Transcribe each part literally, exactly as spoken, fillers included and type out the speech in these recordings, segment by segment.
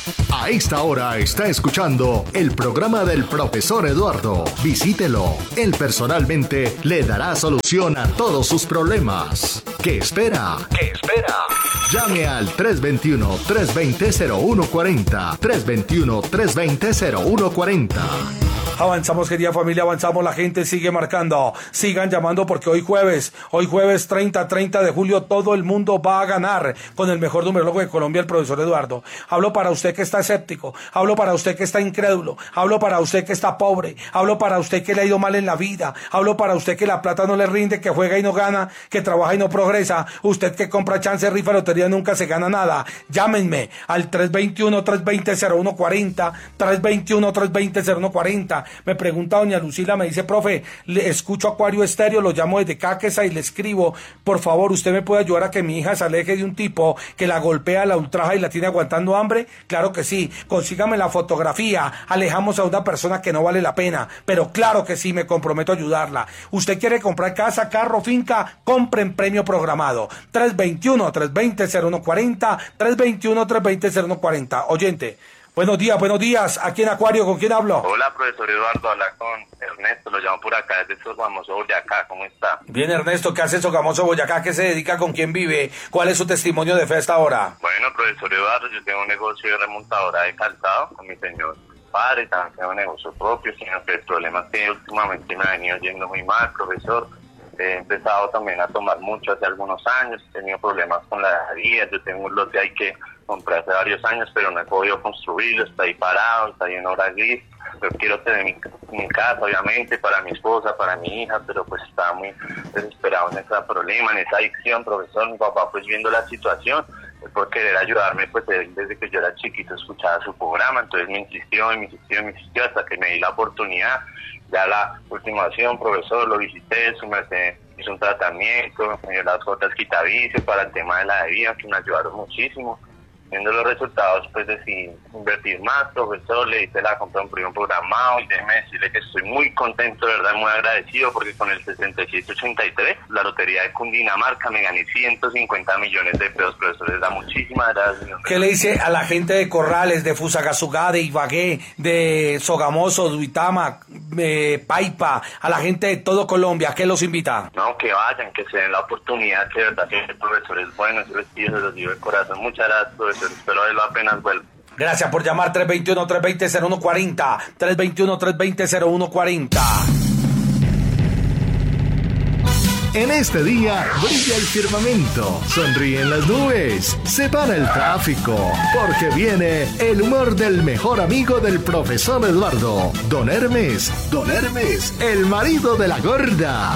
A esta hora está escuchando el programa del profesor Eduardo. Visítelo. Él personalmente le dará solución a todos sus problemas. ¿Qué espera? ¿Qué espera? Llame al tres dos uno, tres dos cero, cero uno cuatro cero. tres dos uno, tres dos cero, cero uno cuatro cero. Avanzamos, querida familia, avanzamos, la gente sigue marcando, sigan llamando porque hoy jueves, hoy jueves treinta, treinta de julio, todo el mundo va a ganar con el mejor numerólogo de Colombia, el profesor Eduardo. Hablo para usted que está escéptico, hablo para usted que está incrédulo, hablo para usted que está pobre, hablo para usted que le ha ido mal en la vida, hablo para usted que la plata no le rinde, que juega y no gana, que trabaja y no progresa, usted que compra chance, rifa, lotería, nunca se gana nada. Llámenme al tres dos uno, tres dos cero, cero uno cuatro cero, tres dos uno, tres dos cero, cero uno cuatro cero. Me pregunta doña Lucila, me dice, profe, le escucho Acuario Estéreo, lo llamo desde Caquesa y le escribo, por favor, ¿usted me puede ayudar a que mi hija se aleje de un tipo que la golpea, la ultraja y la tiene aguantando hambre? Claro que sí, consígame la fotografía, alejamos a una persona que no vale la pena, pero claro que sí, me comprometo a ayudarla. ¿Usted quiere comprar casa, carro, finca? Compre en premio programado, tres dos uno, tres dos cero, cero uno cuatro cero, tres dos uno, tres dos cero, cero uno cuatro cero. Oyente, buenos días, buenos días. Aquí en Acuario, ¿con quién hablo? Hola, profesor Eduardo, habla con Ernesto, lo llamo por acá, desde Sogamoso, Boyacá, ¿cómo está? Bien, Ernesto, ¿qué hace Sogamoso, Boyacá? ¿Qué se dedica? ¿Con quién vive? ¿Cuál es su testimonio de fe hasta ahora? Bueno, profesor Eduardo, yo tengo un negocio de remontadora de calzado con mi señor padre, también tengo un negocio propio, sino que el problema es que últimamente me ha venido yendo muy mal, profesor. He empezado también a tomar mucho hace algunos años, he tenido problemas con la vida, yo tengo un lote ahí que compré hace varios años, pero no he podido construirlo, está ahí parado, está ahí en hora gris. Yo quiero tener mi, mi casa, obviamente, para mi esposa, para mi hija, pero pues estaba muy desesperado en ese problema, en esa adicción, profesor. Mi papá, pues viendo la situación, por querer ayudarme, pues él, desde que yo era chiquito escuchaba su programa, entonces me insistió, y me insistió, y me insistió, hasta que me di la oportunidad. Ya la ultimación, profesor, lo visité, su merced hizo un tratamiento, me dio las gotas quitavicio para el tema de la bebida, que me ayudaron muchísimo. Viendo los resultados, pues decidí invertir más, profesor, le hice la compra de un primo programado y déjeme decirle que estoy muy contento, de verdad, muy agradecido, porque con el sesenta y siete ochenta y tres, la lotería de Cundinamarca, me gané ciento cincuenta millones de pesos, profesor, les da muchísimas gracias. ¿Qué le dice a la gente de Corrales, de Fusagasugá, de Ibagué, de Sogamoso, Duitama, eh, Paipa, a la gente de todo Colombia? ¿Qué los invita? No, que vayan, que se den la oportunidad, que de verdad que el profesor es bueno, yo les pido, se los digo de corazón. Muchas gracias, profesor. Espero verlo apenas vuelva. Gracias por llamar. Tres dos uno, tres dos cero, cero uno cuatro cero. tres dos uno, tres dos cero, cero uno cuatro cero. En este día brilla el firmamento, sonríen las nubes, se para el tráfico, porque viene el humor del mejor amigo del profesor Eduardo, Don Hermes, Don Hermes, el marido de la gorda.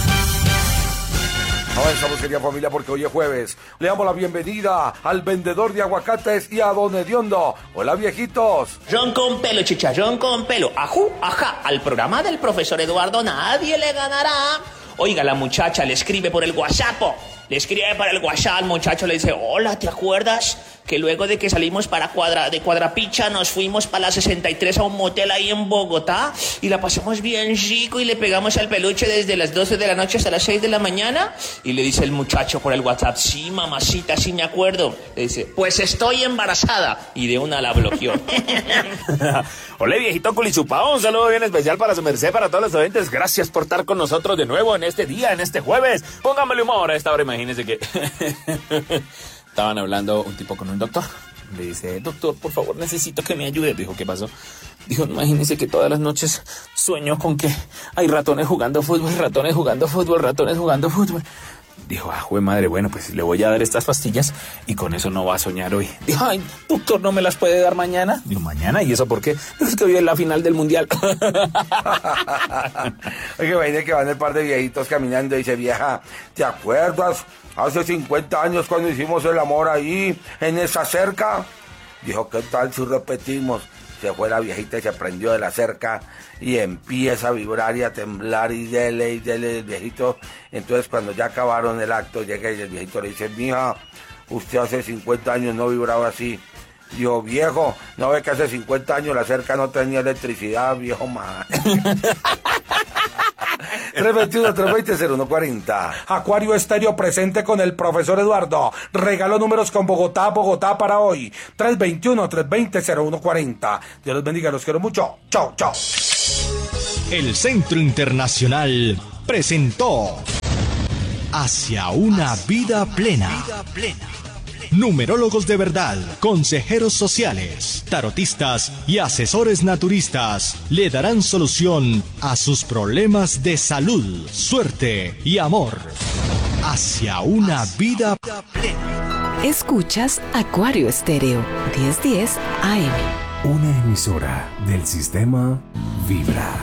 Avanzamos, querida familia, porque hoy es jueves. Le damos la bienvenida al vendedor de aguacates y a Don Hediondo. Hola, viejitos. Ron con pelo, chicharrón con pelo. Ajú, ajá. Al programa del profesor Eduardo nadie le ganará. Oiga, la muchacha le escribe por el WhatsApp. Le escribe por el WhatsApp al muchacho, le dice, hola, ¿te acuerdas que luego de que salimos para cuadra, de Cuadrapicha nos fuimos para la sesenta y tres a un motel ahí en Bogotá y la pasamos bien rico y le pegamos al peluche desde las doce de la noche hasta las seis de la mañana? Y le dice el muchacho por el WhatsApp, sí, mamacita, sí me acuerdo. Le dice, pues estoy embarazada. Y de una la bloqueó. Hola, viejito culichupao, un saludo bien especial para su merced, para todos los oyentes. Gracias por estar con nosotros de nuevo en este día, en este jueves. Póngamele humor a esta hora, imagínense que estaban hablando un tipo con un doctor. Le dice, doctor, por favor, necesito que me ayude. Dijo, ¿qué pasó? Dijo, imagínese que todas las noches sueño con que hay ratones jugando fútbol, ratones jugando fútbol, ratones jugando fútbol. Dijo, ah, jue madre, bueno, pues le voy a dar estas pastillas y con eso no va a soñar hoy. Dijo, ay, doctor, ¿no me las puede dar mañana? Dijo, ¿mañana? ¿Y eso por qué? Es que hoy es la final del mundial. Oye, vaina que van el par de viejitos caminando y dice, vieja, ¿te acuerdas hace cincuenta años cuando hicimos el amor ahí, en esa cerca? Dijo, ¿qué tal si repetimos? Se fue la viejita y se prendió de la cerca y empieza a vibrar y a temblar y dele y dele el viejito. Entonces cuando ya acabaron el acto, llega y el viejito le dice, mija, usted hace cincuenta años no vibraba así. Dijo, viejo, ¿no ve que hace cincuenta años la cerca no tenía electricidad, viejo man? tres dos uno, tres dos cero, cero uno cuatro cero. Acuario Estéreo presente con el profesor Eduardo. Regalo números con Bogotá, Bogotá para hoy. tres dos uno, tres dos cero, cero uno cuatro cero. Dios los bendiga, los quiero mucho. Chao, chao. El Centro Internacional presentó Hacia una vida plena. Numerólogos de verdad, consejeros sociales, tarotistas y asesores naturistas le darán solución a sus problemas de salud, suerte y amor. Hacia una vida plena. Escuchas Acuario Estéreo, diez diez A M. Una emisora del sistema Vibra.